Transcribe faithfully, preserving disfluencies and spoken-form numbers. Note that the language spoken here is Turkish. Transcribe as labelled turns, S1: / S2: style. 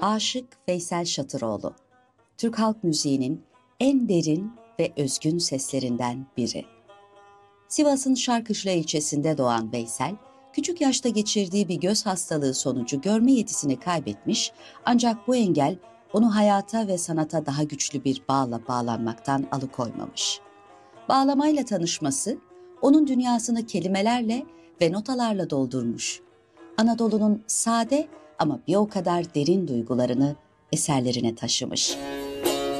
S1: Aşık Veysel Şatıroğlu, Türk halk müziğinin en derin ve özgün seslerinden biri. Sivas'ın Şarkışla ilçesinde doğan Veysel, küçük yaşta geçirdiği bir göz hastalığı sonucu görme yetisini kaybetmiş, ancak bu engel onu hayata ve sanata daha güçlü bir bağla bağlanmaktan alıkoymamış. Bağlamayla tanışması, onun dünyasını kelimelerle ve notalarla doldurmuş. Anadolu'nun sade ama bir o kadar derin duygularını eserlerine taşımış.